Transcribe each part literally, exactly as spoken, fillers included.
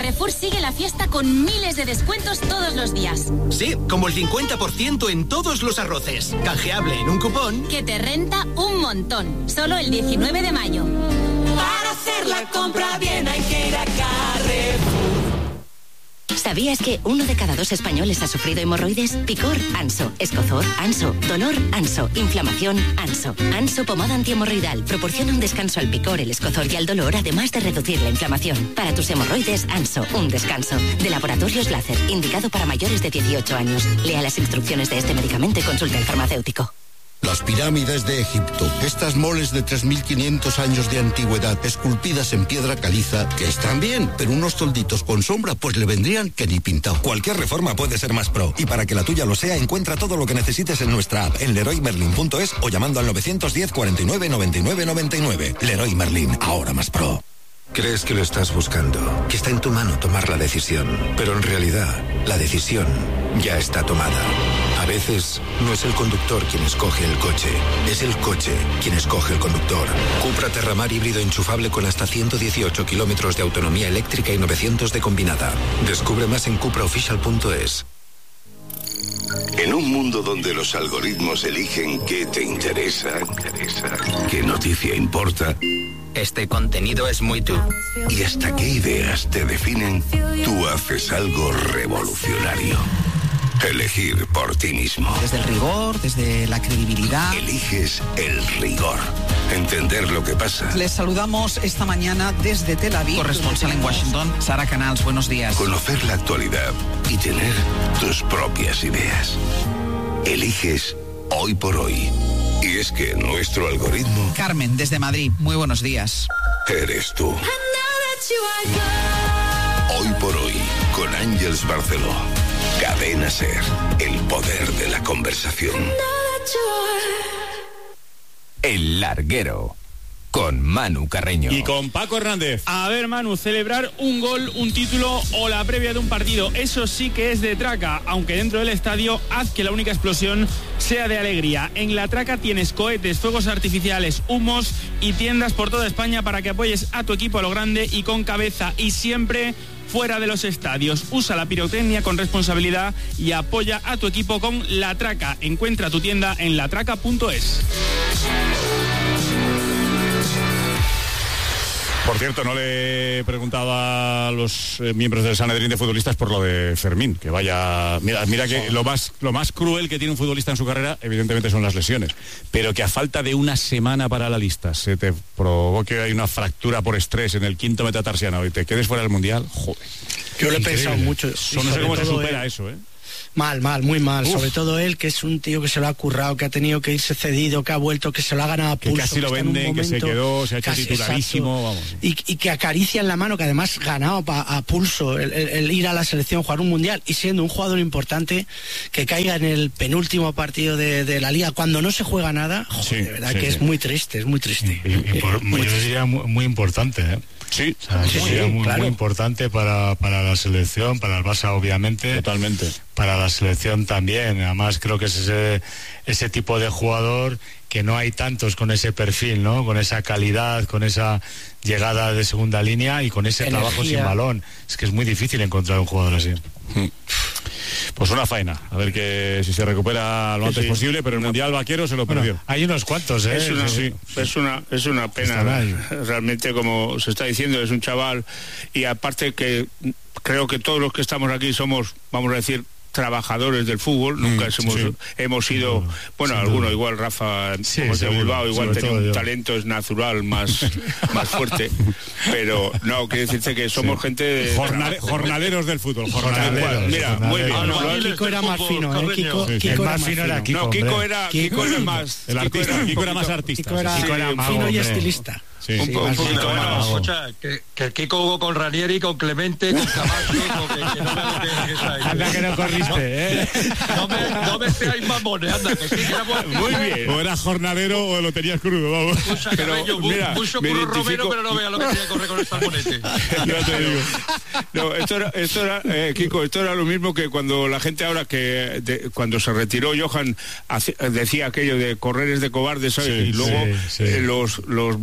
Carrefour sigue la fiesta con miles de descuentos todos los días. Sí, como el cincuenta por ciento en todos los arroces. Canjeable en un cupón que te renta un montón. Solo el diecinueve de mayo. Para hacer la compra bien hay que ir a Carrefour. ¿Sabías que uno de cada dos españoles ha sufrido hemorroides? Picor, Anso. Escozor, Anso. Dolor, Anso. Inflamación, Anso. Anso pomada antihemorroidal proporciona un descanso al picor, el escozor y al dolor, además de reducir la inflamación. Para tus hemorroides, Anso, un descanso. De Laboratorios Láser, indicado para mayores de dieciocho años. Lea las instrucciones de este medicamento y consulte al farmacéutico. Las pirámides de Egipto, estas moles de tres mil quinientos años de antigüedad, esculpidas en piedra caliza, que están bien, pero unos tolditos con sombra, pues le vendrían que ni pintado. Cualquier reforma puede ser más pro, y para que la tuya lo sea, encuentra todo lo que necesites en nuestra app, en leroy merlin punto es o llamando al nueve uno cero, cuarenta y nueve, noventa y nueve, noventa y nueve. Leroy Merlin, ahora más pro. Crees que lo estás buscando, que está en tu mano tomar la decisión, pero en realidad, la decisión ya está tomada. A veces, no es el conductor quien escoge el coche, es el coche quien escoge el conductor. Cupra Terramar híbrido enchufable con hasta ciento dieciocho kilómetros de autonomía eléctrica y novecientos de combinada. Descubre más en cupra oficial punto es. En un mundo donde los algoritmos eligen qué te interesa, qué noticia importa, este contenido es muy tú. y hasta qué ideas te definen, tú haces algo revolucionario. Elegir por ti mismo. Desde el rigor, desde la credibilidad. Eliges el rigor. Entender lo que pasa. Les saludamos esta mañana desde Tel Aviv. Corresponsal en Washington, Sara Canals, buenos días. Conocer la actualidad y tener tus propias ideas. Eliges hoy por hoy. Y es que nuestro algoritmo... Carmen, desde Madrid, muy buenos días. Eres tú. Hoy por hoy, con Ángeles Barceló. Cadena Ser, el poder de la conversación. El Larguero, con Manu Carreño. Y con Paco Hernández. A ver, Manu, celebrar un gol, un título o la previa de un partido, eso sí que es de traca, aunque dentro del estadio haz que la única explosión sea de alegría. En la traca tienes cohetes, fuegos artificiales, humos y tiendas por toda España para que apoyes a tu equipo a lo grande y con cabeza, y siempre fuera de los estadios. Usa la pirotecnia con responsabilidad y apoya a tu equipo con La Traca. Encuentra tu tienda en latraca punto es. Por cierto, no le he preguntado a los eh, miembros del Sanedrín de futbolistas por lo de Fermín, que vaya... Mira, mira que lo más, lo más cruel que tiene un futbolista en su carrera, evidentemente, son las lesiones. Pero que a falta de una semana para la lista se te provoque hay una fractura por estrés en el quinto metatarsiano y te quedes fuera del Mundial, joder. Yo lo he pensado mucho. Yo no sé cómo se supera eso, ¿eh? Mal, mal, muy mal. Uf. Sobre todo él, que es un tío que se lo ha currado, que ha tenido que irse cedido, que ha vuelto, que se lo ha ganado a pulso. Que casi lo venden, que se quedó, se ha hecho casi, titularísimo, exacto. Vamos. Y, y que acaricia en la mano, que además ganado pa, a pulso el, el, el ir a la selección, jugar un mundial, y siendo un jugador importante, que caiga en el penúltimo partido de, de la liga, cuando no se juega nada, joder, sí, de verdad sí, que sí. es muy triste, es muy triste. Y, y por, muy yo diría muy, muy importante, ¿eh? Sí, o sea, sí, sería sí, muy, claro. muy importante para, para la selección, para el Barça obviamente. Totalmente. Para la selección también. Además creo que es ese, ese tipo de jugador que no hay tantos con ese perfil, ¿no? Con esa calidad, con esa llegada de segunda línea y con ese Energía. trabajo sin balón. Es que es muy difícil encontrar un jugador así. Pues una faena, a ver que si se recupera lo Sí, antes sí. posible, pero el Mundial vaquero se lo Bueno, perdió. hay unos cuantos, ¿eh? Es una, Sí, sí. es una, es una pena. Está mal. Realmente, como se está diciendo, es un chaval, y aparte que creo que todos los que estamos aquí somos, vamos a decir, trabajadores del fútbol, nunca Mm, hemos, sí. hemos sido, Sin bueno, sin alguno duda. igual, Rafa, Sí, como es de seguro, Bilbao, igual sobre tenía todo un yo. talento es natural más, más fuerte, pero no, quiere decirte que somos Sí. gente de... Jornale- jornaleros del fútbol, jornaleros. Jornaleros, Mira, muy bien. Ah, no, Lo has- Kiko era más fino, ¿eh? Kiko, Sí, sí. Kiko El era más más fino era fino. Kiko, No, Kiko hombre. era, Kiko- Kiko era más... El artista, un Kiko era más poquito- artista. Kiko era, sí. Kiko era fino mago, y hombre. estilista. Sí. Sí, Un más poquito fino. más. Escucha, que, que el Kiko jugó con Ranieri, con Clemente, con Camacho, con que, que no me que, que está ahí. Anda que no corriste, ¿eh? No me, no me seáis mamones, anda, que sí, que era bueno. Muy bien. O eras jornalero o lo tenías crudo, vamos. Mucha Pero, Carreño, mu- mira, mucho me curro identifico- Romero, pero no vea lo que tenía que correr con el salmonete. Ya te digo. No, esto era, esto era eh, Kiko, esto era lo mismo que cuando la gente ahora que de, cuando se retiró Johan hace- decía aquello de correr es de cobardes, ¿sabes? Sí, y luego sí, sí. eh, los los voceros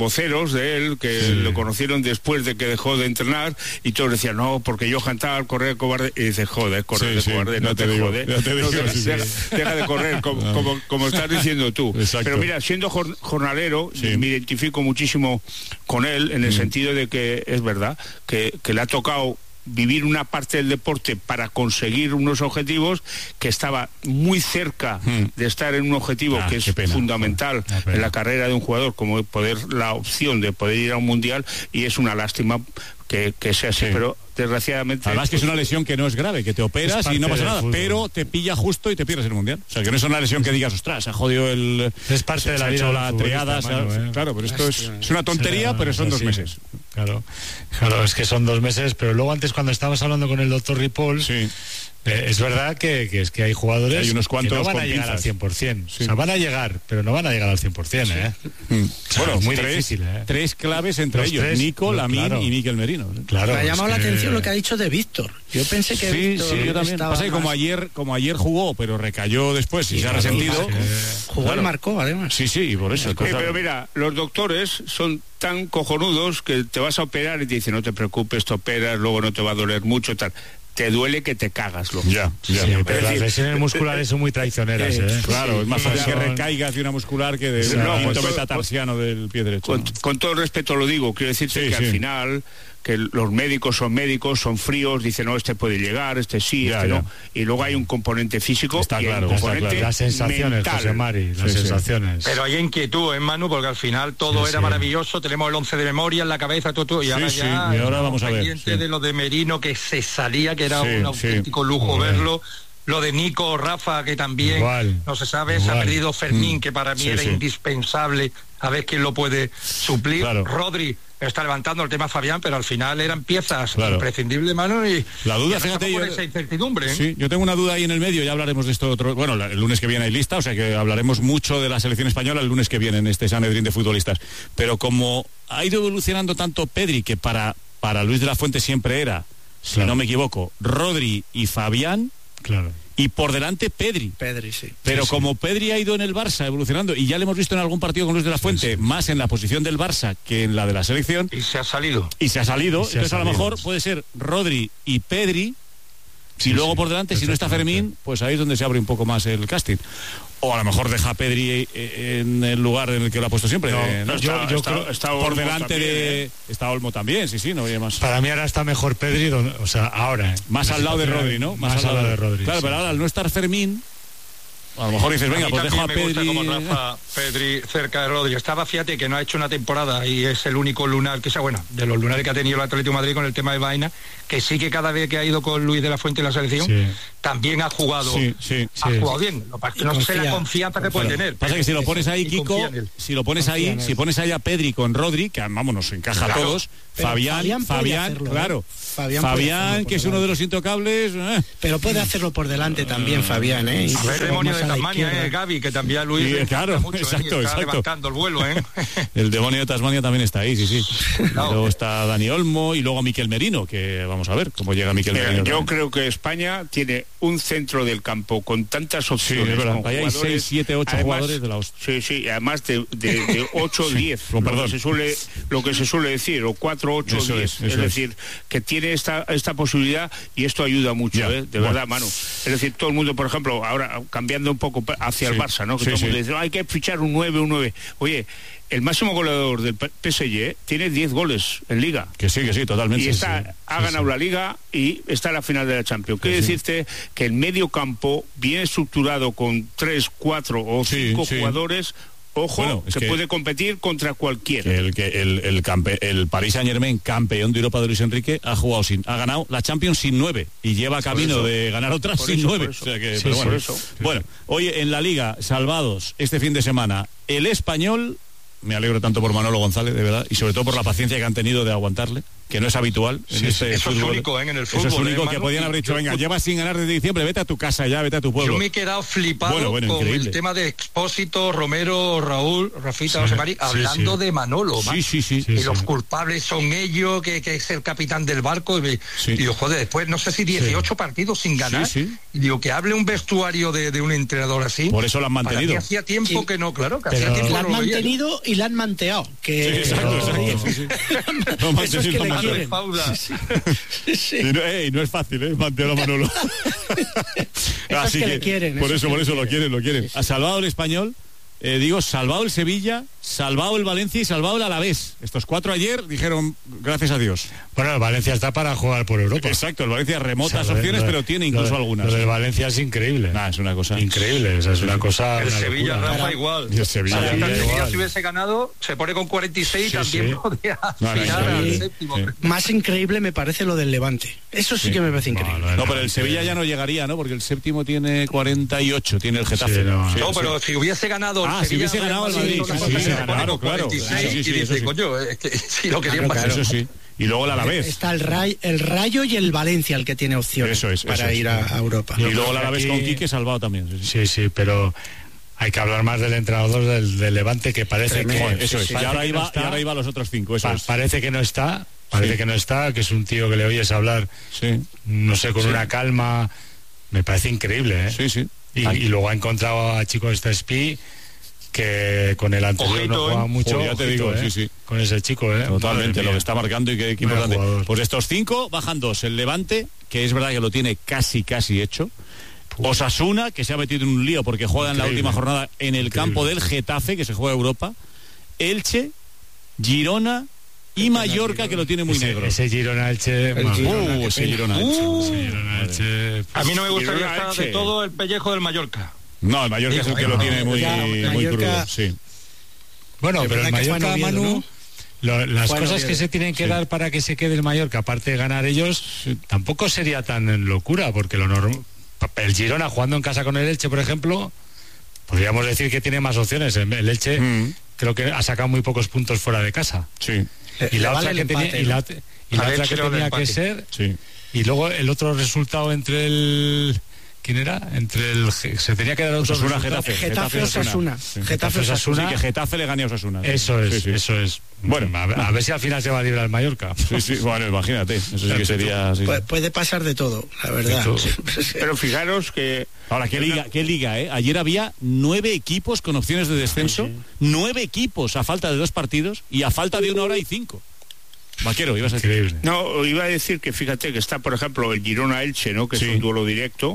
amigos de él que sí. lo conocieron después de que dejó de entrenar y todos decían, no, porque Johan Tal, correr cobarde, y dice, joder, correr sí, de cobarde, sí, no, no te, te jode, no te digo, no, sí, deja, sí. deja de correr, como, no. como, como estás diciendo tú. Exacto. Pero mira, siendo jornalero, sí. me identifico muchísimo con él, en el mm. sentido de que es verdad, que, que le ha tocado vivir una parte del deporte para conseguir unos objetivos, que estaba muy cerca hmm. de estar en un objetivo ah, que es pena, fundamental en la carrera de un jugador, como poder la opción de poder ir a un mundial, y es una lástima que, que sea así, sí. pero desgraciadamente... Además que es una lesión que no es grave, que te operas y no pasa nada, fútbol. Pero te pilla justo y te pierdes el mundial. O sea, que no es una lesión que digas, ostras, se ha jodido el... Es parte se, de la se vida. Ha hecho la triada, mano, eh. Claro, pero esto es, es una tontería, pero son dos meses. Claro, claro, es que son dos meses, pero luego antes cuando estabas hablando con el doctor Ripoll, sí. eh, es verdad que, que es que hay jugadores hay unos cuantos que no van a llegar pinzas. Al cien por ciento. Sí. O sea, van a llegar, pero no van a llegar al cien por ciento, ¿eh? Sí. Mm. Bueno, es muy tres, difícil, ¿eh? Tres claves entre Los ellos, tres, Nico, Lamine claro. y Mikel Merino. Claro, me ha llamado la que... atención lo que ha dicho de Víctor. Yo pensé que sí, Víctor sí, yo también. Pasa que como ayer, como ayer jugó, pero recayó después y sí, se ha resentido. Que... Jugó claro. y marcó, además. Sí, sí, por eso. Sí, pero mira, los doctores son tan cojonudos que te vas a operar y te dicen, no te preocupes, te operas, luego no te va a doler mucho, tal. Te duele que te cagas, loco. Ya, ya. Sí, pero las lesiones musculares son muy traicioneras, ¿eh? ¿eh? Claro, sí, es más fácil que recaigas de una muscular que de un no, quinto metatarsiano del pie derecho. Con, con todo respeto lo digo, quiero decirte sí, que sí. al final... que los médicos son médicos, son fríos, dicen, no, este puede llegar, este sí, ya, este ya. no. Y luego hay un componente físico está y claro, un componente claro. Las sensaciones, mental. José Mari, las sí, sensaciones. Sí. Pero hay inquietud, ¿eh, Manu? Porque al final todo sí, era sí. maravilloso, tenemos el once de memoria en la cabeza, todo, todo y ahora sí, ya... Sí. Y ahora vamos a ver. Pendiente sí. de lo de Merino, que se salía, que era sí, un auténtico sí. lujo Joder. verlo. Lo de Nico, Rafa, que también igual, no se sabe, igual. se ha perdido Fermín, mm. que para mí sí, era sí. indispensable, a ver quién lo puede suplir. Claro. Rodri está levantando el tema Fabián, pero al final eran piezas claro. imprescindibles, mano, y la duda, y fíjate, yo, por esa incertidumbre. ¿eh? Sí, yo tengo una duda ahí en el medio, ya hablaremos de esto otro, bueno, el lunes que viene hay lista, o sea que hablaremos mucho de la selección española el lunes que viene en este Sanedrín de futbolistas, pero como ha ido evolucionando tanto Pedri, que para, para Luis de la Fuente siempre era, si claro. no me equivoco, Rodri y Fabián, claro. y por delante Pedri. Pedri, sí. Pero sí, como sí. Pedri ha ido en el Barça evolucionando, y ya le hemos visto en algún partido con Luis de la Fuente, sí, sí. más en la posición del Barça que en la de la selección. Y se ha salido. Y se ha salido. Se Entonces ha salido. A lo mejor puede ser Rodri y Pedri, sí, y luego sí, por delante, si no está Fermín, pues ahí es donde se abre un poco más el casting. O a lo mejor deja a Pedri en el lugar en el que lo ha puesto siempre. No, eh, ¿no? Yo, está, yo está, creo está por delante también, de... ¿eh? Está Olmo también, sí, sí, no oye más. Para mí ahora está mejor Pedri, donde, o sea, ahora. ¿eh? Más al lado de Rodri, ¿no? Más, más al lado de Rodri. Claro, sí. Pero ahora al no estar Fermín, a lo mejor dices, venga, pues dejo a Pedri... me gusta como Rafa Pedri cerca de Rodri. Estaba, fíjate, que no ha hecho una temporada y es el único lunar, que sea, bueno, de los lunares que ha tenido el Atlético de Madrid con el tema de Vaina, que sí que cada vez que ha ido con Luis de la Fuente en la selección, sí. también ha jugado, sí, sí, ha sí, jugado sí. bien. Lo que no sé la confianza que puede bueno, tener. Pasa que si lo pones ahí, Kiko, si lo pones ahí, si pones ahí a Pedri con Rodri, que vamos, nos encaja claro. a todos, Fabián, Fabián, Fabián hacerlo, claro, ¿eh? Fabián, Fabián que es uno de los intocables, eh. pero puede hacerlo por delante también, Fabián, ¿eh? Y el demonio de Tasmania, eh, Gaby, que también a Luis sí, claro, mucho, exacto, ¿eh? Está exacto. levantando el vuelo, ¿eh? El demonio de Tasmania también está ahí, sí, sí. No. Luego está Dani Olmo y luego Mikel Merino, que vamos a ver cómo llega Mikel Merino. Yo también. creo que España tiene un centro del campo con tantas opciones. Sí, es verdad. Ahí hay seis, siete, ocho jugadores de la hostia. Sí, sí, además de, de, de ocho o diez, sí. lo, que se suele, lo que se suele decir, o cuatro, ocho o diez. Es, es decir, que tiene esta, esta posibilidad y esto ayuda mucho, ya, ¿eh? De bueno. verdad, Manu. Es decir, todo el mundo, por ejemplo, ahora cambiando un poco hacia sí. el Barça, ¿no? Que sí, todo el mundo sí. dice, no, hay que fichar un nueve, un nueve. Oye, el máximo goleador del P S G tiene diez goles en Liga. Que sí, que sí, totalmente. Y está, sí, sí. ha ganado sí, la Liga y está en la final de la Champions. Quiere sí. decirte que el medio campo, bien estructurado con tres, cuatro o cinco sí, jugadores... Sí. Ojo, bueno, se que puede competir contra cualquiera. El que el el, campe, el Paris Saint-Germain, campeón de Europa de Luis Enrique, ha jugado sin, ha ganado la Champions sin nueve y lleva camino de ganar otras por sin eso, nueve. O sea que, sí, pero bueno, eso. bueno, hoy en la Liga, salvados este fin de semana, el Español. Me alegro tanto por Manolo González, de verdad, y sobre todo por la paciencia que han tenido de aguantarle, que no es habitual en sí, este eso fútbol. es único, ¿eh? En el fútbol. Eso es único, ¿eh, que podían haber dicho, venga, yo, llevas sin ganar desde diciembre, vete a tu casa ya, vete a tu pueblo. Yo me he quedado flipado bueno, bueno, con increíble. el tema de Expósito, Romero, Raúl, Rafita, sí, José Mari, hablando sí, sí. de Manolo. Sí, sí, sí. Y sí, los sí. culpables son ellos, que, que es el capitán del barco. Y, sí. y digo, joder, después no sé si dieciocho sí. partidos sin ganar. Sí, sí. Y digo, que hable un vestuario de, de un entrenador así. Por eso lo han mantenido. Para mí hacía tiempo sí. que no, claro, que Pero hacía tiempo lo han no lo mantenido veía, ¿no? y la han manteado. Que... Sí, exacto, exacto. Sí, sí. No, eso es que le quieren. Sí, sí. Sí. Y, no, ey, no es fácil, ¿eh? Mantener a Manolo. Así que, que le quieren. Por eso, por eso lo quieren, lo quieren. Ha salvado el Español. Eh, digo, salvado el Sevilla, salvado el Valencia y salvado el Alavés. Estos cuatro ayer dijeron, gracias a Dios. Bueno, el Valencia está para jugar por Europa. Exacto, el Valencia remotas o sea, opciones, de, pero tiene incluso de, algunas. Lo del Valencia es increíble. Nah, es una cosa increíble, o sea, es sí, una cosa. El una Sevilla, locura. Rafa, igual. Y el Sevilla, Para Sevilla el igual. Sevilla, si hubiese ganado, se pone con cuarenta y seis y sí, también sí. podría no, no, aspirar al sí. séptimo. Sí. Más increíble me parece lo del Levante. Eso sí, sí. que me parece increíble. No, no, no, pero el Sevilla ya no llegaría, ¿no? Porque el séptimo tiene cuarenta y ocho, tiene el Getafe. Sí, no, sí, no, pero si hubiese ganado el ah, Sevilla, si hubiese ganado el Madrid, sí, sí, sí, claro, claro. Sí, sí, sí, y dice, coño, es que si lo querían claro, claro, eso sí. Y luego el Alavés. Está el, Ray, el Rayo y el Valencia el que tiene opciones eso es, para eso ir es. A, a Europa. Y luego el Alavés con Quique salvado también. Sí, sí, sí, sí, pero hay que hablar más del entrenador del, del Levante, que parece Tremendo. que... Eso sí, es, sí, y, ahora iba, no está, y ahora iba a los otros cinco, eso pa, es. Parece que no está, parece sí. que no está, que es un tío que le oyes hablar, sí. no sé, con sí. una calma, me parece increíble, ¿eh? Sí, sí. Y, y luego ha encontrado a Chico Estespi, que con el anterior ojito, no jugaba mucho. Joder, ya te ojito, digo, ¿eh? sí, sí. Con ese chico, ¿eh? Totalmente, lo que está marcando y que, que importante. Jugador. Pues estos cinco bajan dos. El Levante, que es verdad que lo tiene casi, casi hecho. Puh. Osasuna, que se ha metido en un lío porque juega Increíble. en la última jornada en el Increíble. campo del Getafe, que se juega Europa. Elche, Girona y Mallorca, que lo tiene muy ese, negro. Ese Girona-Elche... Girona, uh, ese Girona-Elche. Uh, Girona-Elche... A mí no me gustaría estar de todo el pellejo del Mallorca. No, el Mallorca Digo, es el que no, lo tiene muy, ya, muy Mallorca, crudo, sí. Bueno, pero el Mallorca, Oviedo, Manu, ¿no? lo, las bueno, cosas Oviedo. que se tienen que sí. dar para que se quede el Mallorca, aparte de ganar ellos, sí. tampoco sería tan locura, porque lo normal... El Girona jugando en casa con el Elche, por ejemplo, podríamos decir que tiene más opciones. El Elche mm. creo que ha sacado muy pocos puntos fuera de casa. Sí. Y la otra que tenía, y la, y la otra que, tenía que ser... Sí. Y luego el otro resultado entre el... ¿Quién era? Entre el se tenía que dar otro Osasuna, Getafe, Getafe Osasuna. Sí. Getafe Osasuna. Sí, que Getafe le gane a Osasuna. Eso es, sí, sí. eso es. Bueno, a ver, a ver si al final se va a librar el Mallorca. Sí, sí, bueno, imagínate, eso sí que sería sí. Pu puede pasar de todo, la verdad. Todo. Pero fijaros que ahora qué liga, qué liga, ¿eh? Ayer había nueve equipos con opciones de descenso, sí, sí. nueve equipos a falta de dos partidos y a falta de una hora y cinco. Vaquero, ibas a decir. Increíble. No, iba a decir que fíjate que está, por ejemplo, el Girona Elche, ¿no? Que sí. es un duelo directo.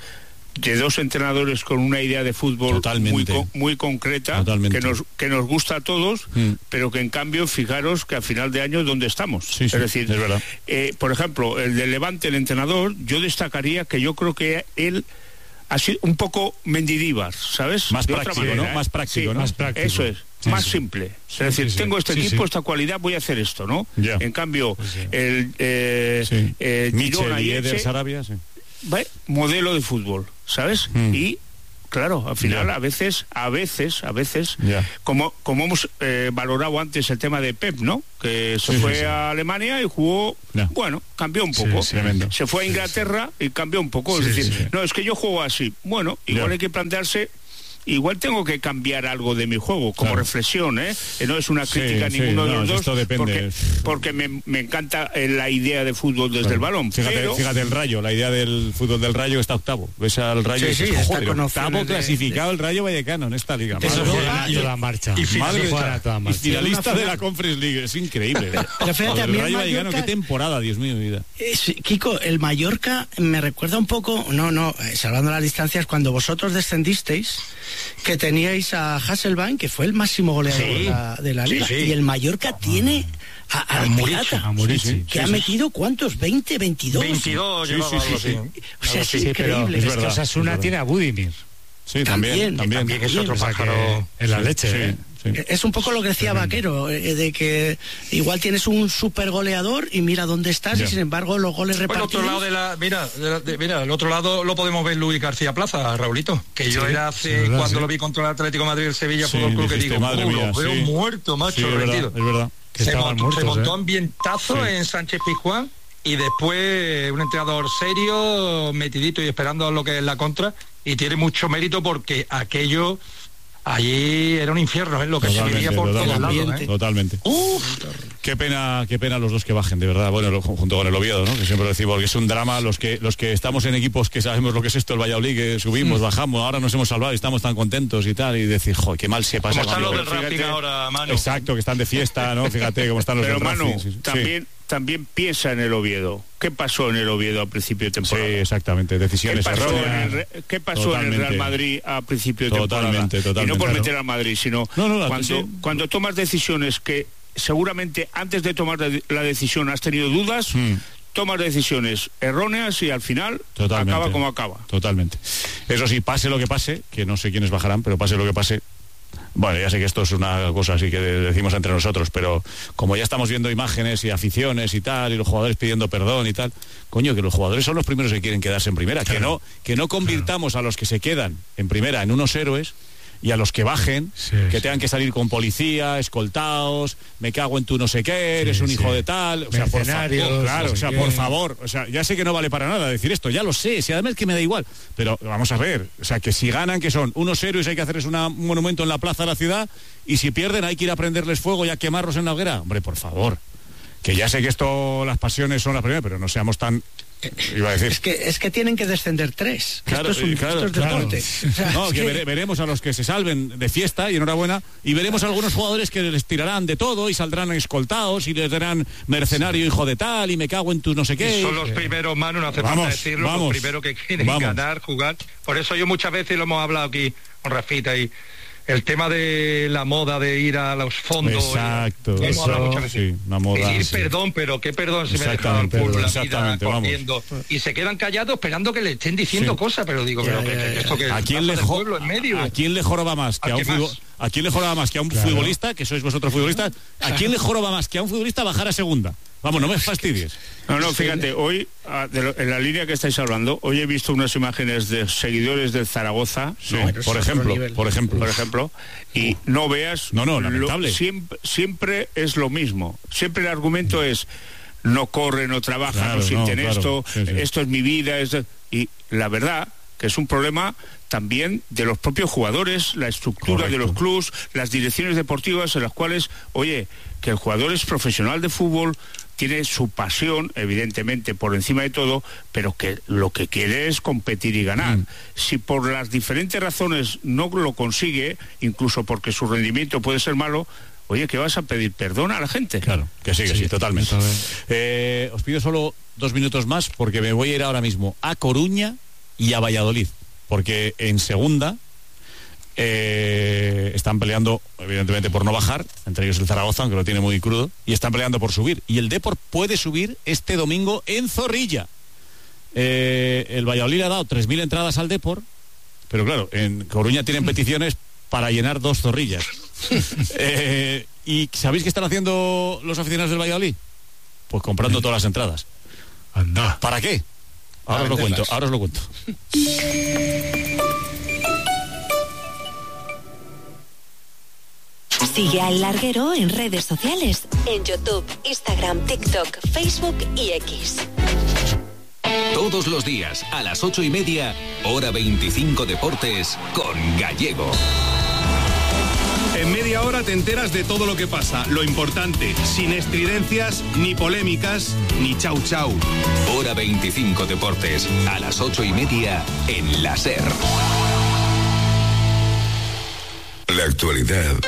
De dos entrenadores con una idea de fútbol muy, co muy concreta, que nos, que nos gusta a todos, mm. pero que en cambio, fijaros que a final de año, ¿dónde estamos? Sí, es sí, decir, es verdad. Eh, por ejemplo, el de Levante, el entrenador, yo destacaría que yo creo que él ha sido un poco Mendidíbar, ¿sabes? Más de práctico, manera, ¿no? ¿eh? Más práctico, sí, ¿no? Más práctico. Eso es, sí, más sí. simple. Sí, es decir, sí, tengo este sí, equipo, sí. esta cualidad, voy a hacer esto, ¿no? Yeah. En cambio, sí, sí. el eh, sí. eh, Girona y Eder Sarabia, sí. ¿Ve? Modelo de fútbol, ¿sabes? Mm. Y claro, al final yeah. a veces, a veces, a veces, yeah. como, como hemos eh, valorado antes el tema de Pep, ¿no? Que se sí, fue sí, sí. a Alemania y jugó, yeah. bueno, cambió un poco. Sí, sí, se fue a Inglaterra y cambió un poco. Sí, es decir, sí. no, es que yo juego así. Bueno, igual yeah. hay que plantearse. Igual tengo que cambiar algo de mi juego, como claro. reflexión, ¿eh? No es una crítica sí, a ninguno sí, de no, los dos, esto depende. porque, porque me, me encanta la idea de fútbol desde claro. el balón. Fíjate, pero... fíjate el Rayo, la idea del fútbol del Rayo está octavo. Ves al Rayo sí, y sí, dices, está joder, con octavo de, clasificado de... el Rayo Vallecano en esta liga. Eso juega a toda marcha. Y finalista, toda marcha. Y finalista de la Conference League, es increíble. Pero fíjate, a mí el Rayo el Vallecano, Mallorca... qué temporada, Dios mío, mi vida. Eh, sí, Kiko, el Mallorca me recuerda un poco, no, no, eh, salvando las distancias, cuando vosotros descendisteis, que teníais a Hasselbank, que fue el máximo goleador sí. de, la, de la liga, sí, sí. y el Mallorca ah, tiene a, a, a Pirata, a Murici, que sí, ha sí. metido ¿cuántos? veinte, veintidós. veintidós, sí, sí, sí, sí, sí. O sea, es sí, increíble. Es verdad, Osasuna tiene a Budimir. Sí, también, también, también es otro pájaro en la leche. Sí, ¿eh? sí. Es un poco lo que decía sí. Vaquero, eh, de que igual tienes un super goleador y mira dónde estás yeah. y sin embargo los goles repartidos... Bueno, otro lado de la, mira, de la, de, mira, el otro lado lo podemos ver Luis García Plaza, Raulito, que sí, yo era hace, cuando sí. lo vi contra el Atlético de Madrid, el Sevilla sí, Fútbol Club, que digo, madre uh, mía, lo veo sí. muerto, macho, sí, es rendido. verdad, es verdad. que se estaban montó, muertos, se montó ¿eh? ambientazo Sí. en Sánchez Pizjuán y después un entrenador serio, metidito y esperando lo que es la contra, y tiene mucho mérito porque aquello allí era un infierno, ¿eh? Lo que Totalmente, se vivía por todos totalmente, lados, ¿eh? Totalmente. Uf. Qué pena, qué pena los dos que bajen, de verdad. Bueno, lo- junto con el Oviedo, ¿no? Que siempre lo decimos, porque es un drama. Los que los que estamos en equipos que sabemos lo que es esto, el Valladolid, que subimos, Mm. bajamos, ahora nos hemos salvado y estamos tan contentos y tal, y decir, joder, qué mal se pasa. Como están cuando- los del Racing Fíjate- ahora, Manu. Exacto, que están de fiesta, ¿no? Fíjate cómo están los Pero del Manu, Racing. Sí, sí. también, también piensa en el Oviedo. ¿Qué pasó en el Oviedo a principio de temporada? Sí, exactamente, ¿Qué decisiones pasó, en erróneas. el, Re- ¿Qué pasó en Totalmente. el Real Madrid a principio de Totalmente, temporada? totalmente. Y no por Claro. meter al Madrid, sino No, no, la- cuando, sí. cuando tomas decisiones que seguramente antes de tomar la- la decisión has tenido dudas, Mm. tomas decisiones erróneas y al final Totalmente. acaba como acaba. Totalmente. Eso sí, pase lo que pase, que no sé quiénes bajarán, pero pase lo que pase. Bueno, ya sé que esto es una cosa así que decimos entre nosotros, pero como ya estamos viendo imágenes y aficiones y tal, y los jugadores pidiendo perdón y tal, coño, que los jugadores son los primeros que quieren quedarse en primera, que no, que no convirtamos a los que se quedan en primera en unos héroes, y a los que bajen, Sí, que sí. tengan que salir con policía, escoltados, me cago en tu no sé qué, eres Sí, un sí. hijo de tal, o sea, por Mercenarios, favor, claro, no o sé sea, qué. por favor, o sea, ya sé que no vale para nada decir esto, ya lo sé, si además que me da igual, pero vamos a ver, o sea, que si ganan, que son unos héroes, hay que hacerles una- un monumento en la plaza de la ciudad, y si pierden hay que ir a prenderles fuego y a quemarlos en la hoguera, hombre, por favor, que ya sé que esto, las pasiones son las primeras, pero no seamos tan, iba a decir. Es que, es que tienen que descender tres. Claro, esto es, un, claro, esto es claro. deporte. O sea, No, es que que- vere- veremos a los que se salven de fiesta y enhorabuena, y veremos a algunos jugadores que les tirarán de todo y saldrán escoltados y les darán mercenario hijo de tal y me cago en tu no sé qué. Y son los primeros, Manu, no hace Vamos, falta decirlo, vamos, los primeros que quieren vamos. ganar, jugar. Por eso yo muchas veces lo hemos hablado aquí con Rafita y el tema de la moda de ir a los fondos. Exacto, lo hemos hablado eso, muchas veces. sí, una moda, Pedir sí. perdón, pero qué perdón si me he dejado Exactamente, el culo la vida exactamente, vamos. corriendo. Y se quedan callados esperando que le estén diciendo Sí. cosas, pero digo, pero Ya, que, ya, que ya. esto que ¿A quién, pasa le del jo- pueblo en medio. ¿A quién le joroba más que ¿A a un qué más? futbol- ¿A quién le joroba más que a un Claro. futbolista, que sois vosotros futbolistas? ¿A quién le joroba más que a un futbolista bajar a segunda? Vamos, no me fastidies. No, no, fíjate, hoy, ah, de lo- en la línea que estáis hablando, hoy he visto unas imágenes de seguidores del Zaragoza, Sí, ¿no? Pero por es otro ejemplo, nivel. por ejemplo. por ejemplo, y no veas... No, no, lo- lamentable. siempre, siempre es lo mismo. Siempre el argumento es, no corre, no trabaja, Claro, no sienten no, claro, esto, sí, sí. esto es mi vida. Es de- y la verdad que es un problema también de los propios jugadores, la estructura de Correcto. los clubs, las direcciones deportivas en las cuales, oye, que el jugador es profesional de fútbol, tiene su pasión, evidentemente, por encima de todo, pero que lo que quiere es competir y ganar. Mm. Si por las diferentes razones no lo consigue, incluso porque su rendimiento puede ser malo, oye, ¿qué vas a pedir? ¿Perdón a la gente? Claro, que sí, que sí, totalmente. totalmente. Eh, os pido solo dos minutos más porque me voy a ir ahora mismo a Coruña y a Valladolid, porque en segunda eh, están peleando evidentemente por no bajar, entre ellos el Zaragoza, aunque lo tiene muy crudo, y están peleando por subir, y el Depor puede subir este domingo en Zorrilla. Eh, el Valladolid ha dado tres mil entradas al Depor, pero claro, en Coruña tienen peticiones para llenar dos zorrillas. Eh, ¿y sabéis qué están haciendo los aficionados del Valladolid? Pues comprando todas las entradas. Anda. ¿Para qué? Ahora os lo cuento, ahora os lo cuento. Sigue al Larguero en redes sociales, en YouTube, Instagram, TikTok, Facebook y X. Todos los días, a las ocho y media, hora veinticinco Deportes, con Gallego. En media hora te enteras de todo lo que pasa, lo importante, sin estridencias, ni polémicas, ni chau chau. Hora veinticinco Deportes, a las ocho y media, en la SER. La actualidad